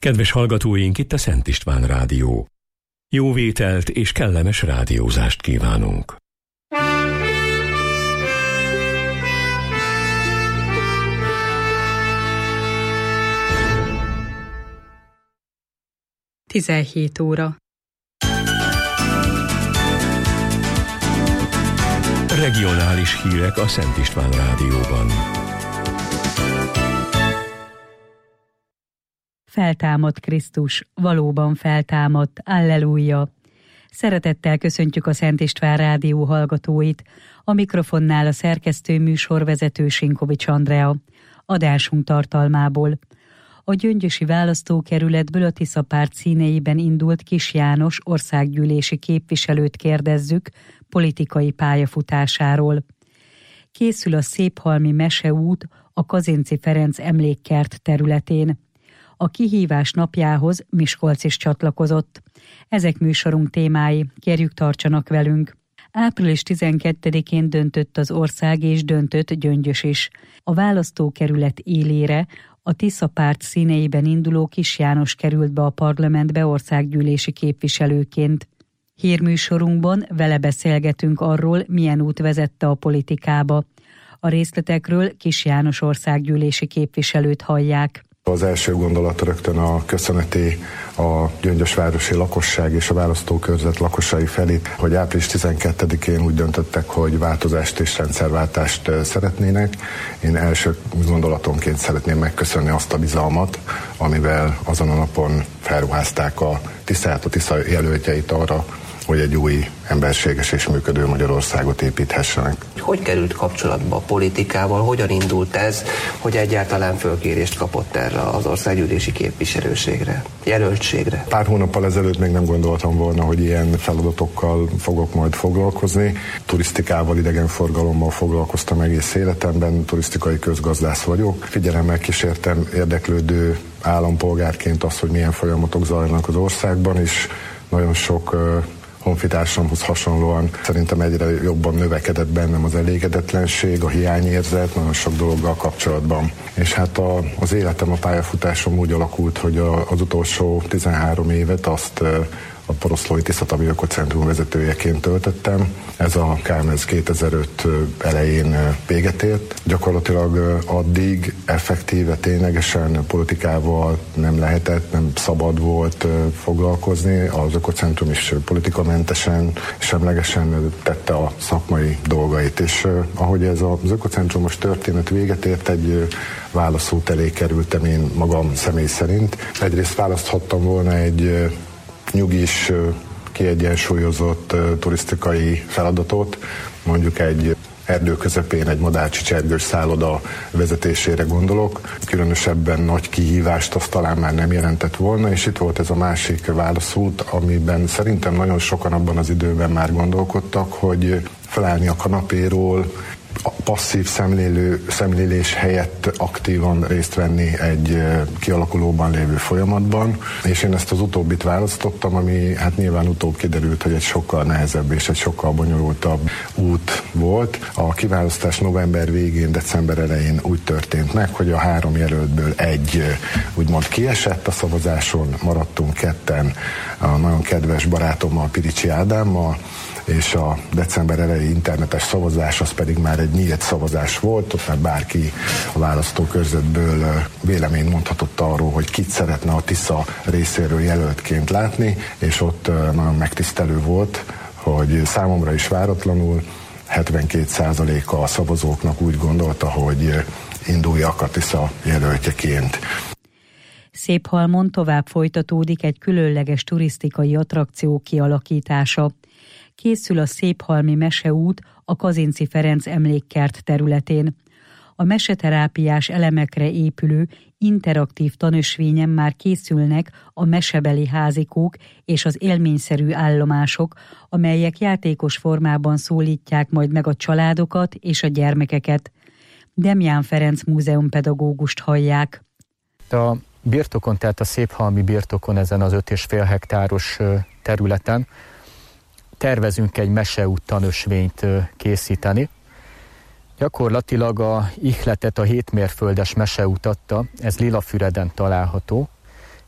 Kedves hallgatóink, itt a Szent István Rádió. Jó vételt és kellemes rádiózást kívánunk. Tizenhét óra. Regionális hírek a Szent István Rádióban. Feltámadt Krisztus, valóban feltámadt, alleluja! Szeretettel köszöntjük a Szent István Rádió hallgatóit, a mikrofonnál a szerkesztő műsorvezető Sinkovics Andrea. Adásunk tartalmából. A gyöngyösi választókerületből a Tiszapárt színeiben indult Kis János országgyűlési képviselőt kérdezzük politikai pályafutásáról. Készül a Széphalmi Meseút a Kazinczy Ferenc emlékkert területén. A kihívás napjához Miskolc is csatlakozott. Ezek műsorunk témái, kérjük tartsanak velünk. Április 12-én döntött az ország és döntött Gyöngyös is. A választókerület élére a Tiszapárt színeiben induló Kis János került be a parlamentbe országgyűlési képviselőként. Hírműsorunkban vele beszélgetünk arról, milyen út vezette a politikába. A részletekről Kis János országgyűlési képviselőt hallják. Az első gondolat rögtön a köszöneti a gyöngyösvárosi lakosság és a választókörzet lakosai felé, hogy április 12-én úgy döntöttek, hogy változást és rendszerváltást szeretnének. Én első gondolatonként szeretném megköszönni azt a bizalmat, amivel azon a napon felruházták a Tiszát, a Tisza jelöltjeit arra, hogy egy új, emberséges és működő Magyarországot építhessenek. Hogy került kapcsolatba a politikával, hogyan indult ez, hogy egyáltalán fölkérést kapott erre az országgyűlési képviselőségre, jelöltségre? Pár hónappal ezelőtt még nem gondoltam volna, hogy ilyen feladatokkal fogok majd foglalkozni. Turisztikával, idegenforgalommal foglalkoztam egész életemben, turisztikai közgazdász vagyok. Figyelemmel kísértem érdeklődő állampolgárként azt, hogy milyen folyamatok zajlanak az országban, és nagyon sok honfitársamhoz hasonlóan szerintem egyre jobban növekedett bennem az elégedetlenség, a hiányérzet, nagyon sok dologgal kapcsolatban. És hát az életem, a pályafutásom úgy alakult, hogy az utolsó 13 évet azt a Poroszlói Tiszatavi Ökocentrum vezetőjeként töltöttem. Ez a KMS 2005 elején véget ért. Gyakorlatilag addig effektíve, ténylegesen politikával nem lehetett, nem szabad volt foglalkozni. Az Ökocentrum is politikamentesen, semlegesen tette a szakmai dolgait. És ahogy ez az ökocentrumos történet véget ért, egy válaszút elé kerültem én magam személy szerint. Egyrészt választhattam volna egy nyugis, kiegyensúlyozott turisztikai feladatot, mondjuk egy erdő közepén egy madárcsicsergős szálloda vezetésére gondolok. Különösebben nagy kihívást azt talán már nem jelentett volna, és itt volt ez a másik válaszút, amiben szerintem nagyon sokan abban az időben már gondolkodtak, hogy felállni a kanapéról, a passzív szemlélés helyett aktívan részt venni egy kialakulóban lévő folyamatban, és én ezt az utóbbit választottam, ami hát nyilván utóbb kiderült, hogy egy sokkal nehezebb és egy sokkal bonyolultabb út volt. A kiválasztás november végén, december elején úgy történt meg, hogy a 3 jelöltből egy úgymond kiesett a szavazáson, maradtunk ketten a nagyon kedves barátommal, Piricsi Ádámmal, és a december elejé internetes szavazás az pedig már egy nyílt szavazás volt, ott már bárki a választókörzetből véleményt mondhatott arról, hogy kit szeretne a Tisza részéről jelöltként látni, és ott nagyon megtisztelő volt, hogy számomra is váratlanul 72%-a a szavazóknak úgy gondolta, hogy induljak a Tisza jelöltjeként. Széphalmon tovább folytatódik egy különleges turisztikai attrakció kialakítása. Készül a Széphalmi Meseút a Kazinczy Ferenc emlékkert területén. A meseterápiás elemekre épülő interaktív tanösvényen már készülnek a mesebeli házikók és az élményszerű állomások, amelyek játékos formában szólítják majd meg a családokat és a gyermekeket. Demján Ferenc múzeumpedagógust hallják. A birtokon, tehát a Széphalmi birtokon, ezen az 5,5 hektáros területen tervezünk egy meseút tanösvényt készíteni. Gyakorlatilag a ihletet, a 7 mérföldes meseút adta, ez Lilafüreden található,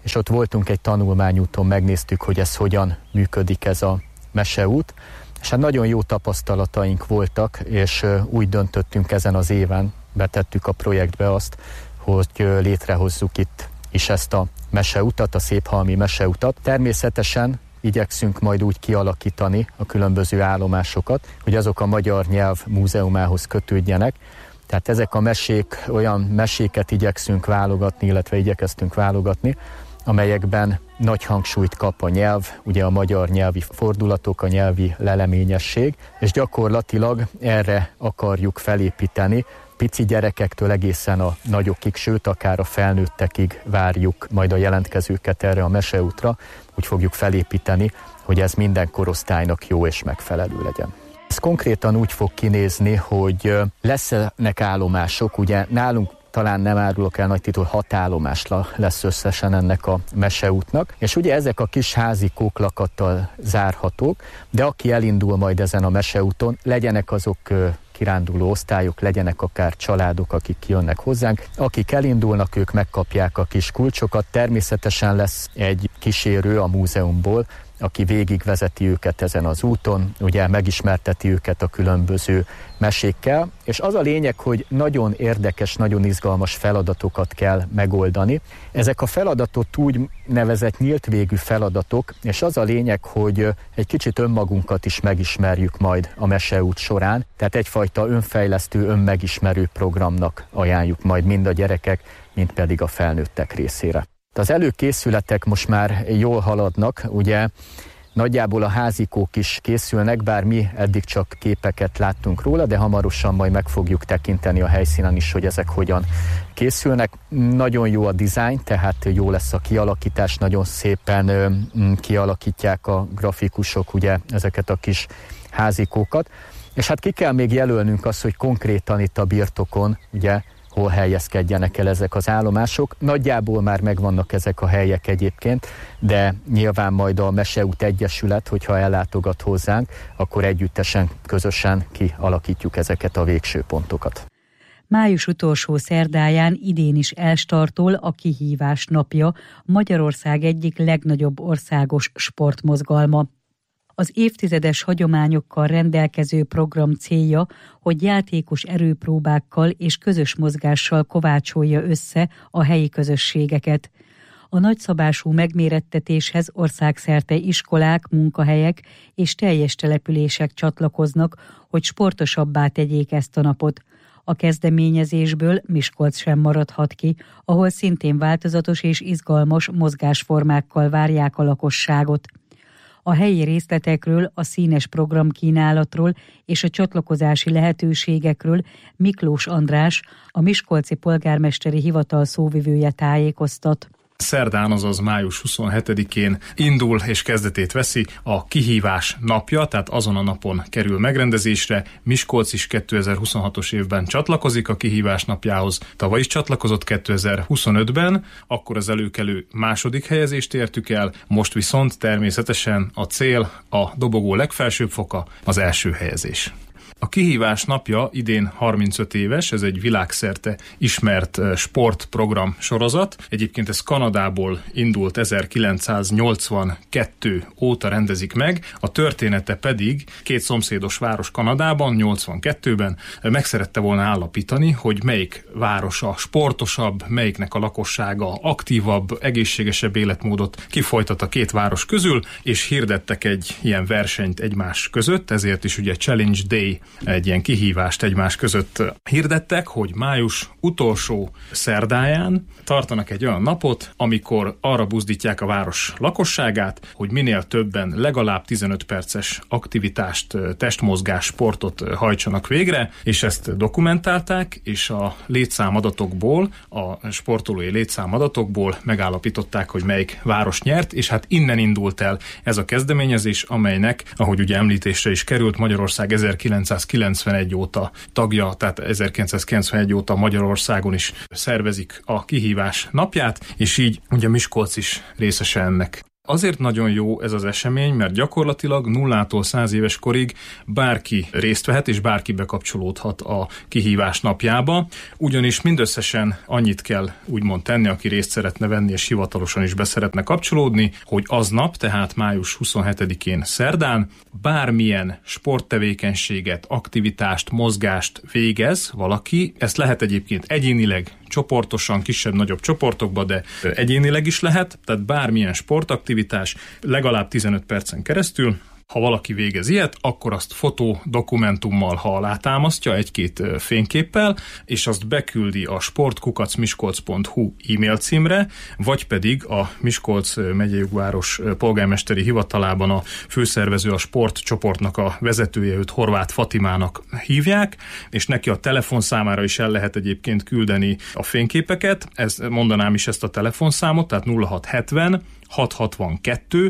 és ott voltunk egy tanulmányúton, megnéztük, hogy ez hogyan működik ez a meseút, és hát nagyon jó tapasztalataink voltak, és úgy döntöttünk ezen az éven, betettük a projektbe azt, hogy létrehozzuk itt is ezt a meseutat, a Széphalmi meseutat. Természetesen igyekszünk majd úgy kialakítani a különböző állomásokat, hogy azok a Magyar Nyelv Múzeumához kötődjenek. Tehát ezek a mesék, olyan meséket igyekszünk válogatni, illetve igyekeztünk válogatni, amelyekben nagy hangsúlyt kap a nyelv, ugye a magyar nyelvi fordulatok, a nyelvi leleményesség, és gyakorlatilag erre akarjuk felépíteni. Pici gyerekektől egészen a nagyokig, sőt akár a felnőttekig várjuk majd a jelentkezőket erre a meseútra, úgy fogjuk felépíteni, hogy ez minden korosztálynak jó és megfelelő legyen. Ez konkrétan úgy fog kinézni, hogy lesznek állomások, ugye nálunk talán nem árulok el nagy titul, 6 állomás lesz összesen ennek a meseútnak, és ugye ezek a kis házi kóklakattal zárhatók, de aki elindul majd ezen a meseúton, legyenek azok kiránduló osztályok, legyenek akár családok, akik kijönnek hozzánk. Akik elindulnak, ők megkapják a kis kulcsokat. Természetesen lesz egy kísérő a múzeumból, aki végigvezeti őket ezen az úton, ugye megismerteti őket a különböző mesékkel, és az a lényeg, hogy nagyon érdekes, nagyon izgalmas feladatokat kell megoldani. Ezek a feladatot úgy nevezett nyílt végű feladatok, és az a lényeg, hogy egy kicsit önmagunkat is megismerjük majd a meseút során, tehát egyfajta önfejlesztő, önmegismerő programnak ajánljuk majd mind a gyerekek, mind pedig a felnőttek részére. Az előkészületek most már jól haladnak, ugye nagyjából a házikók is készülnek, bár mi eddig csak képeket láttunk róla, de hamarosan majd meg fogjuk tekinteni a helyszínen is, hogy ezek hogyan készülnek. Nagyon jó a dizájn, tehát jó lesz a kialakítás, nagyon szépen kialakítják a grafikusok ugye ezeket a kis házikókat. És hát ki kell még jelölnünk azt, hogy konkrétan itt a birtokon, ugye, hol helyezkedjenek el ezek az állomások. Nagyjából már megvannak ezek a helyek egyébként, de nyilván majd a Meseút Egyesület, hogyha ellátogat hozzánk, akkor együttesen, közösen kialakítjuk ezeket a végső pontokat. Május utolsó szerdáján idén is elstartol a Kihívás napja, Magyarország egyik legnagyobb országos sportmozgalma. Az évtizedes hagyományokkal rendelkező program célja, hogy játékos erőpróbákkal és közös mozgással kovácsolja össze a helyi közösségeket. A nagyszabású megmérettetéshez országszerte iskolák, munkahelyek és teljes települések csatlakoznak, hogy sportosabbá tegyék ezt a napot. A kezdeményezésből Miskolc sem maradhat ki, ahol szintén változatos és izgalmas mozgásformákkal várják a lakosságot. A helyi részletekről, a színes programkínálatról és a csatlakozási lehetőségekről Miklós András, a Miskolci Polgármesteri Hivatal szóvivője tájékoztat. Szerdán, azaz május 27-én indul és kezdetét veszi a Kihívás napja, tehát azon a napon kerül megrendezésre. Miskolc is 2026-os évben csatlakozik a Kihívás napjához. Tavaly is csatlakozott 2025-ben, akkor az előkelő második helyezést értük el, most viszont természetesen a cél, a dobogó legfelsőbb foka, az első helyezés. A Kihívás napja idén 35 éves, ez egy világszerte ismert sportprogram sorozat. Egyébként ez Kanadából indult, 1982 óta rendezik meg, a története pedig két szomszédos város Kanadában, 82-ben meg szerette volna állapítani, hogy melyik városa sportosabb, melyiknek a lakossága aktívabb, egészségesebb életmódot kifolytat a két város közül, és hirdettek egy ilyen versenyt egymás között, ezért is ugye Challenge Day, egy ilyen kihívást egymás között hirdettek, hogy május utolsó szerdáján tartanak egy olyan napot, amikor arra buzdítják a város lakosságát, hogy minél többen legalább 15 perces aktivitást, testmozgás, sportot hajtsanak végre, és ezt dokumentálták, és a létszámadatokból, a sportolói létszámadatokból megállapították, hogy melyik város nyert, és hát innen indult el ez a kezdeményezés, amelynek, ahogy ugye említésre is került, Magyarország 1991 óta tagja, tehát 1991 óta Magyarországon is szervezik a Kihívás napját, és így ugye Miskolc is részese ennek. Azért nagyon jó ez az esemény, mert gyakorlatilag 0-tól 100 éves korig bárki részt vehet, és bárki bekapcsolódhat a kihívás napjába, ugyanis mindösszesen annyit kell úgymond tenni, aki részt szeretne venni, és hivatalosan is be szeretne kapcsolódni, hogy aznap, tehát május 27-én szerdán bármilyen sporttevékenységet, aktivitást, mozgást végez valaki, ezt lehet egyébként egyénileg, csoportosan, kisebb-nagyobb csoportokba, de egyénileg is lehet, tehát bármilyen sportaktivitás legalább 15 percen keresztül. Ha valaki végez ilyet, akkor azt fotódokumentummal, ha alátámasztja, egy-két fényképpel, és azt beküldi a sport@miskolc.hu e-mail címre, vagy pedig a Miskolc megyei jogváros polgármesteri hivatalában a főszervező, a sportcsoportnak a vezetője, őt Horváth Fatimának hívják, és neki a telefonszámára is el lehet egyébként küldeni a fényképeket. Mondanám is ezt a telefonszámot, tehát 0670 662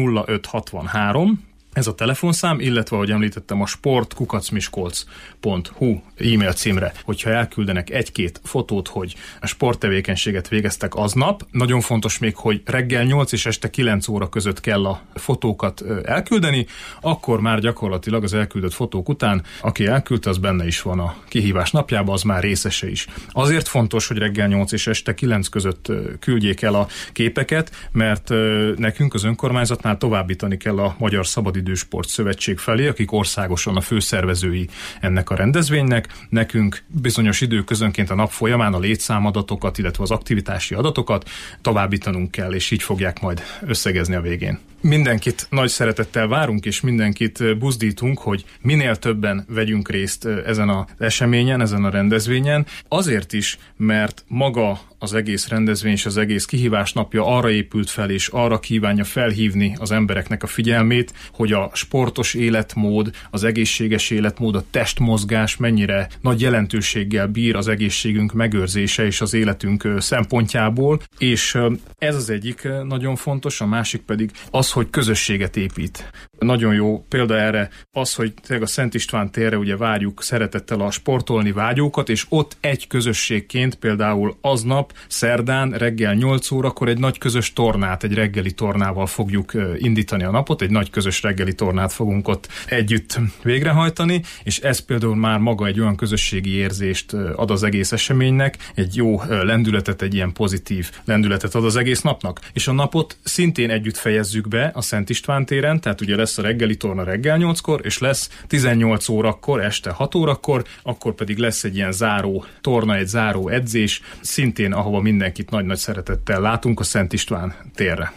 0563, ez a telefonszám, illetve, ahogy említettem, a sport@miskolc.hu e-mail címre, hogyha elküldenek egy-két fotót, hogy a sporttevékenységet végeztek aznap. Nagyon fontos még, hogy reggel 8 és este 9 óra között kell a fotókat elküldeni, akkor már gyakorlatilag az elküldött fotók után, aki elküldte, az benne is van a kihívás napjában, az már részese is. Azért fontos, hogy reggel 8 és este 9 között küldjék el a képeket, mert nekünk az önkormányzatnál továbbítani kell a Magyar Szabadidősport Szövetség felé, akik országosan a főszervezői ennek a rendezvénynek. Nekünk bizonyos időközönként a nap folyamán a létszámadatokat, illetve az aktivitási adatokat továbbítanunk kell, és így fogják majd összegezni a végén. Mindenkit nagy szeretettel várunk, és mindenkit buzdítunk, hogy minél többen vegyünk részt ezen az eseményen, ezen a rendezvényen. Azért is, mert maga az egész rendezvény és az egész kihívás napja arra épült fel, és arra kívánja felhívni az embereknek a figyelmét, hogy a sportos életmód, az egészséges életmód, a testmozgás mennyire nagy jelentőséggel bír az egészségünk megőrzése és az életünk szempontjából, és ez az egyik nagyon fontos, a másik pedig az, hogy közösséget épít. Nagyon jó példa erre az, hogy a Szent István térre ugye várjuk szeretettel a sportolni vágyókat, és ott egy közösségként például aznap szerdán reggel 8 órakor egy nagy közös tornát, egy reggeli tornával fogjuk indítani a napot, egy nagy közös reggeli tornát fogunk ott együtt végrehajtani, és ez például már maga egy olyan közösségi érzést ad az egész eseménynek, egy jó lendületet, egy ilyen pozitív lendületet ad az egész napnak. És a napot szintén együtt fejezzük be a Szent István téren, tehát ugye lesz a reggeli torna reggel 8-kor, és lesz 18 órakor, este 6 órakor, akkor pedig lesz egy ilyen záró torna, egy záró edzés, szintén ahova mindenkit nagy-nagy szeretettel látunk, a Szent István térre.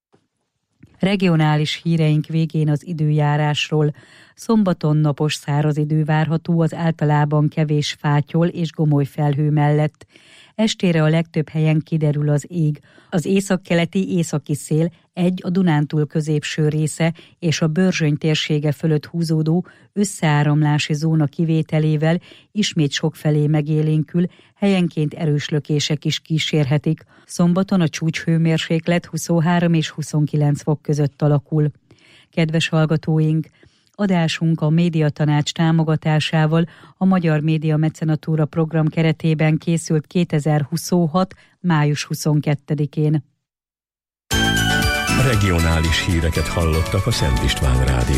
Regionális híreink végén az időjárásról. Szombaton napos száraz idő várható az általában kevés fátyol és gomoly felhő mellett. Estére a legtöbb helyen kiderül az ég. Az északkeleti északi szél a Dunántúl középső része és a Börzsöny térsége fölött húzódó összeáramlási zóna kivételével ismét sokfelé megélénkül, helyenként erős lökések is kísérhetik. Szombaton a csúcshőmérséklet 23 és 29 fok között alakul. Kedves hallgatóink! Adásunk a Médiatanács támogatásával a Magyar Média Mecenatúra program keretében készült 2026. május 22-én. Regionális híreket hallottak a Szent István Rádió.